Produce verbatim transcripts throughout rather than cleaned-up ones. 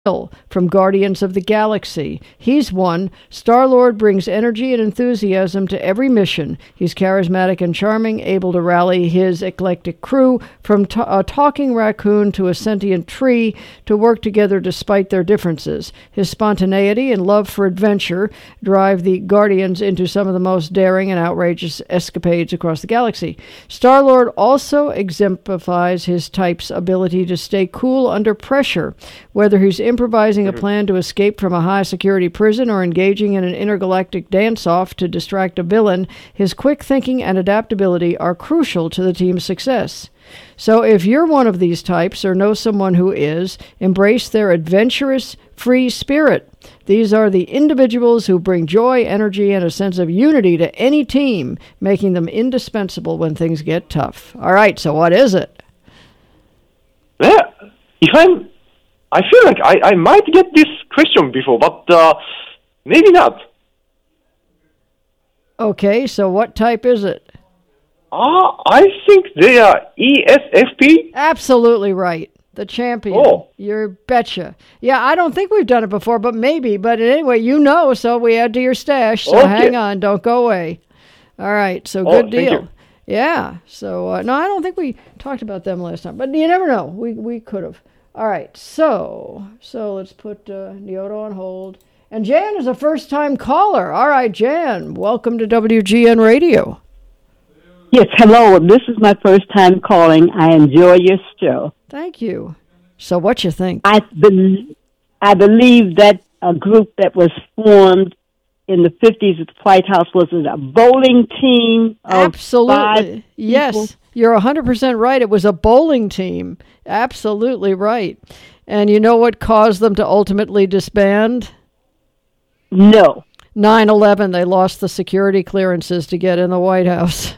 from Guardians of the Galaxy. He's one. Star-Lord brings energy and enthusiasm to every mission. He's charismatic and charming, able to rally his eclectic crew, from t- a talking raccoon to a sentient tree, to work together despite their differences. His spontaneity and love for adventure drive the Guardians into some of the most daring and outrageous escapades across the galaxy. Star-Lord also exemplifies his type's ability to stay cool under pressure, whether he's improvising a plan to escape from a high-security prison or engaging in an intergalactic dance-off to distract a villain. His quick thinking and adaptability are crucial to the team's success. So if you're one of these types or know someone who is, embrace their adventurous, free spirit. These are the individuals who bring joy, energy, and a sense of unity to any team, making them indispensable when things get tough. All right, so what is it? Yeah, if I'm I feel like I, I might get this question before, but uh, maybe not. Okay, so what type is it? Uh, I think they are E S F P. Absolutely right. The champion. Oh. You betcha. Yeah, I don't think we've done it before, but maybe. But anyway, you know, so we add to your stash. So Okay. hang on, don't go away. All right, so Oh, good thank deal. you. Yeah, so, uh, no, I don't think we talked about them last time, but you never know. We we could have. All right, so so let's put uh, Nyoto on hold. And Jan is a first-time caller. All right, Jan, welcome to W G N Radio. Yes, hello. This is my first time calling. I enjoy your show. Thank you. So what you think? I, be- I believe that a group that was formed in the fifties at the White House, was it a bowling team? Of Absolutely. Yes, people? you're one hundred percent right. It was a bowling team. Absolutely right. And you know what caused them to ultimately disband? No. nine eleven. They lost the security clearances to get in the White House.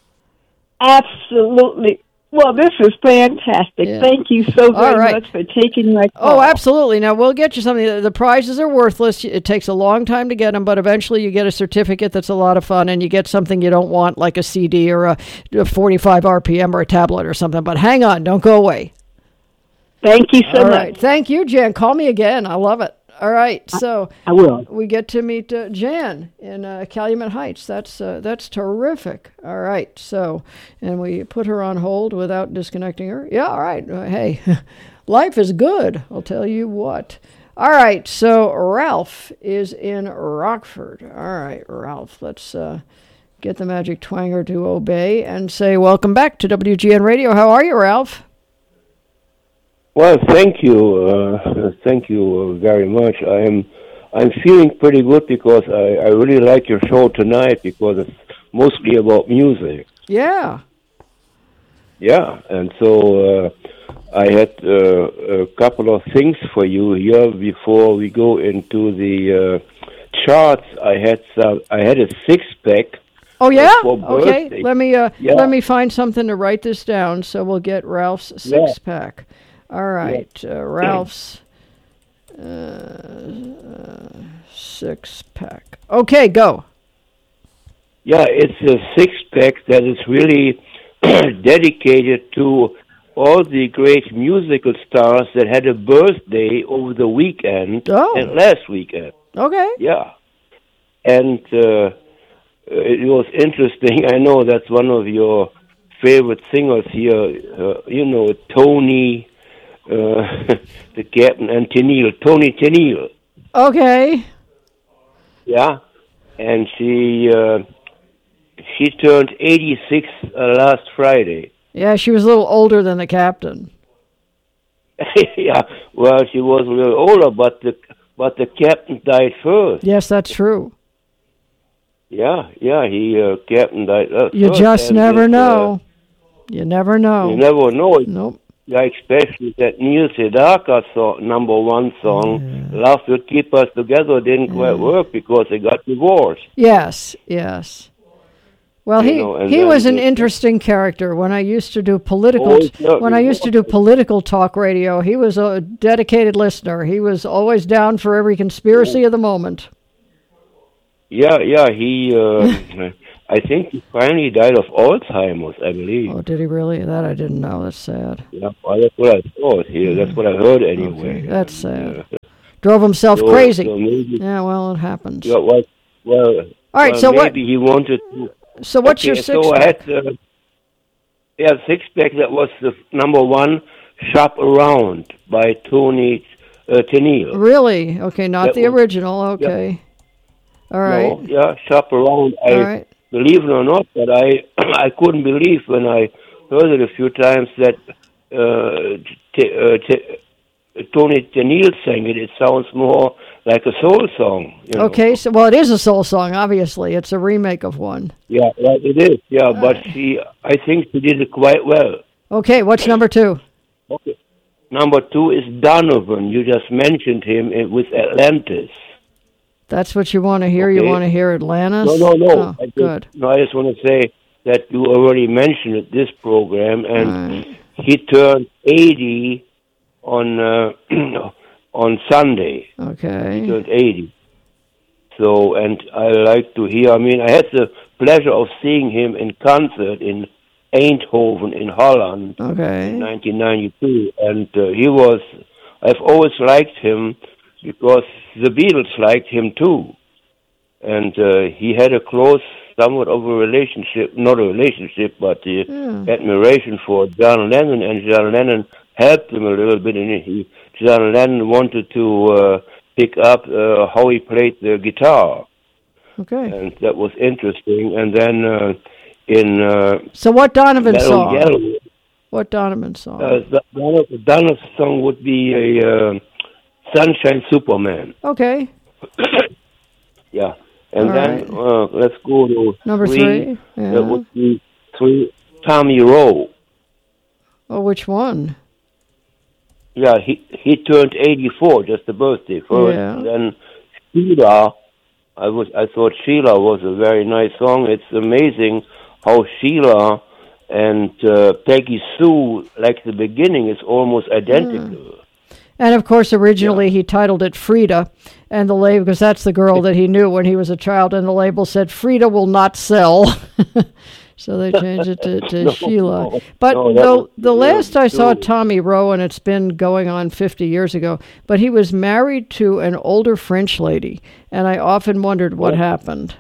Absolutely. Well, this is fantastic. Yeah. Thank you so All very right. much for taking my call. Oh, absolutely. Now, we'll get you something. The the prizes are worthless. It takes a long time to get them, but eventually you get a certificate that's a lot of fun, and you get something you don't want, like a C D or a, a forty-five R P M or a tablet or something. But hang on. Don't go away. Thank you so All much. right. Thank you, Jan. Call me again. I love it. All right. So I will. we get to meet uh, Jan in uh, Calumet Heights. That's uh, that's terrific. All right. So, and we put her on hold without disconnecting her. Yeah. All right. Uh, hey, life is good. I'll tell you what. All right. So Ralph is in Rockford. All right, Ralph. Let's uh, get the magic twanger to obey and say welcome back to W G N Radio. How are you, Ralph? Well, thank you, uh, thank you very much. I am, I'm feeling pretty good because I, I really like your show tonight because it's mostly about music. Yeah. Yeah, and so uh, I had uh, a couple of things for you here before we go into the uh, charts. I had some, I had a six pack. Oh yeah. for Okay. birthday. Let me uh, Yeah. let me find something to write this down. So we'll get Ralph's Yeah. six pack. All right, uh, Ralph's uh, uh, six pack. Okay, go. Yeah, it's a six pack that is really dedicated to all the great musical stars that had a birthday over the weekend Oh. and last weekend. Okay. Yeah. And uh, it was interesting. I know that's one of your favorite singers here. Uh, you know, Tony, uh, the Captain, and Tennille, Tony Tennille. Okay. Yeah. And she uh, she turned eighty-six uh, last Friday. Yeah, she was a little older than the captain. Yeah. Well, she was a little older, but the but the captain died first. Yes, that's true. Yeah, yeah, he uh, captain died uh, You first, just and never it, uh, know. You never know. You never know. Nope. Yeah, especially that Neil Sedaka song, number one song, Yeah. "Love Will Keep Us Together," didn't quite work because they got divorced. Yes, yes. Well, You he know, and he then was an the- interesting character. When I used to do political Oh, yeah, when I he used to was. do political talk radio, he was a dedicated listener. He was always down for every conspiracy of the moment. Yeah, yeah, he. Uh, I think he finally died of Alzheimer's, I believe. Oh, did he really? That I didn't know. That's sad. Yeah, well, that's what I thought here. That's what I heard anyway. Okay, that's sad. Uh, Drove himself so, crazy. So maybe, yeah, well, it happens. yeah, well, well, All right, well, so maybe what? he wanted to. So what's okay, your six so pack? I had, uh, yeah, six pack. That was the number one. Shop Around by Tony uh, Tennille. Really? Okay, not That the was- original. Okay. All right. No, yeah, Shop Around. I All right. believe it or not, but I I couldn't believe when I heard it a few times that uh, t- uh, t- Tony Tennille sang it. It sounds more like a soul song. You know? Okay, so well, it is a soul song. Obviously, it's a remake of one. Yeah, right, it is. Yeah, but she, I think she did it quite well. Okay, what's number two? Okay. Number two is Donovan. You just mentioned him uh, with Atlantis. That's what you want to hear. You Okay. want to hear Atlantis? No, no, no. Oh, I just, good. No, I just want to say that you already mentioned it, this program, and Right. he turned eighty on uh, on Sunday. He Okay. turned eighty. So, and I like to hear. I mean, I had the pleasure of seeing him in concert in Eindhoven in Holland in Okay. nineteen ninety-two, and uh, he was. I've always liked him because the Beatles liked him too, and uh, he had a close, somewhat of a relationship, not a relationship, but uh, Yeah. admiration for John Lennon, and John Lennon helped him a little bit, and he, John Lennon wanted to uh, pick up uh, how he played the guitar, Okay. and that was interesting. And then uh, in uh, So what Donovan Metal song? Yellow, What Donovan song? uh, the- Donald, Donald's song would be a uh, Sunshine Superman. Okay. Yeah. And All then right. uh, let's go to Number three. Yeah. That would be three. Tommy Rowe. Oh, which one? Yeah, he he turned eighty-four, just the birthday first. Yeah. And then Sheila, I was I thought Sheila was a very nice song. It's amazing how Sheila and uh, Peggy Sue, like the beginning, is almost identical. And of course, originally he titled it Frida, and the label, because that's the girl that he knew when he was a child, and the label said Frida will not sell. So they changed it to, to No, Sheila. no, But no, that the, was the too last I saw early. Tommy Rowe, and it's been going on fifty years ago, but he was married to an older French lady, and I often wondered what happened.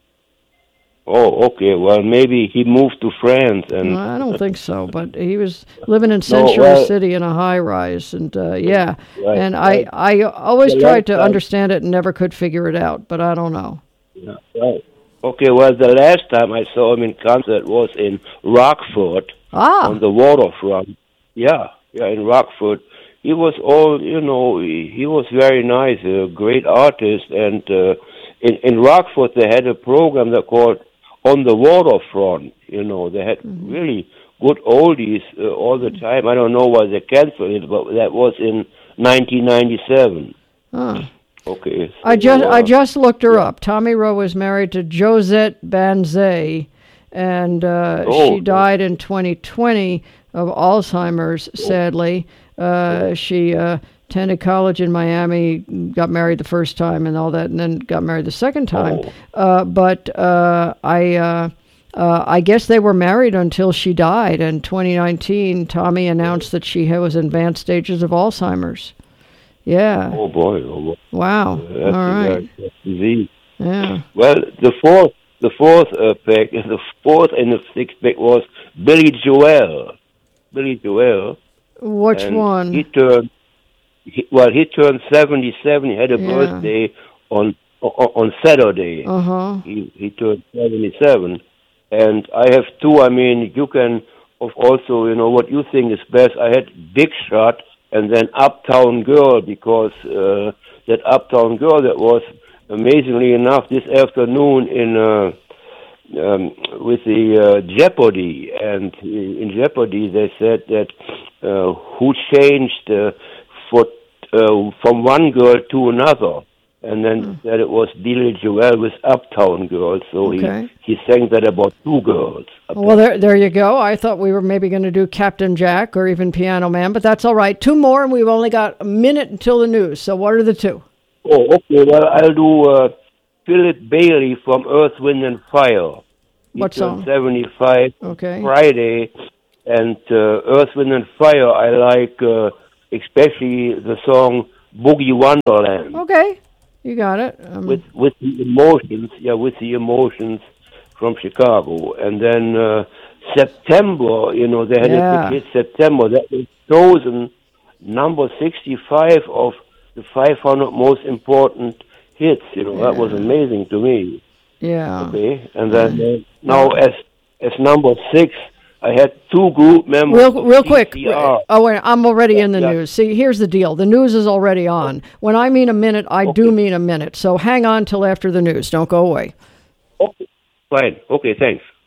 Oh, okay. Well, maybe he moved to France, and I don't think so, but he was living in Century well- City in a high rise, and uh, yeah, Right, and right. I I always The tried last to time- understand it and never could figure it out, but I don't know. Yeah, right. Okay, well, the last time I saw him in concert was in Rockford Ah, on the waterfront. Yeah, yeah, in Rockford. He was all, you know, he, he was very nice, a great artist. And uh, in, in Rockford, they had a program they called On the Waterfront. You know, they had Mm-hmm. really good oldies uh, all the time. I don't know why they canceled it, but that was in nineteen ninety-seven. ah. Okay. So, I just I uh, just looked her up. Tommy Rowe was married to Josette Banzai, and uh, Oh, she died in twenty twenty of Alzheimer's. Sadly, uh, she uh, attended college in Miami, got married the first time, and all that, and then got married the second time. Oh. Uh, but uh, I. Uh, Uh, I guess they were married until she died. In twenty nineteen, Tommy announced that she was in advanced stages of Alzheimer's. Yeah. Oh boy! Oh, boy. Wow. That's All a right. very tough disease. Yeah. Well, the fourth, the fourth uh, pack, the fourth in the sixth pack was Billy Joel. Billy Joel. Which and one? He turned. He, well, he turned seventy-seven. He had a Yeah. birthday on on, on Saturday. Uh huh. He he turned seventy-seven, and I have two. I mean, you can of also, you know, what you think is best. I had Big Shot and then Uptown Girl, because uh, that Uptown Girl, that was amazingly enough this afternoon in uh, um, with the uh, Jeopardy, and in Jeopardy they said that uh, who changed uh, for uh, from one girl to another. And then said it was Billy Joel with Uptown Girl, so Okay. he, he sang that about two girls. Well, there, there you go. I thought we were maybe going to do Captain Jack or even Piano Man, but that's all right. Two more, and we've only got a minute until the news. So, what are the two? Oh, okay, well, I'll do uh, Philip Bailey from Earth, Wind and Fire. He What turned song? seventy-five Okay. Friday, and uh, Earth, Wind and Fire. I like uh, especially the song Boogie Wonderland. Okay. You got it. Um, with with the emotions, yeah, with the emotions from Chicago, and then uh, September, you know, they had Yeah. a big hit September that was chosen number sixty-five of the five hundred most important hits. You know, that was Yeah. amazing to me. yeah. Okay, and then uh, now as as number six, I had two group members. Real, of real quick. T C R. Oh, wait, I'm already in the Yeah. news. See, here's the deal. The news is already on. When I mean a minute, I do Okay. mean a minute. So hang on till after the news. Don't go away. Okay, fine. Okay, thanks.